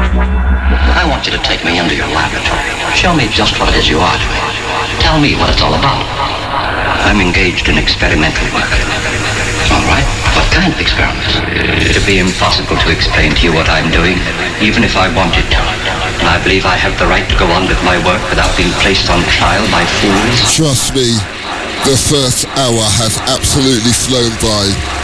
I want you to take me into your laboratory. Show me just what it is you are doing. Tell me what it's all about. I'm engaged in experimental work. All right. What kind of experiments? It'd be impossible to explain to you what I'm doing, even if I wanted to. And I believe I have the right to go on with my work without being placed on trial by fools. Trust me, the first hour has absolutely flown by.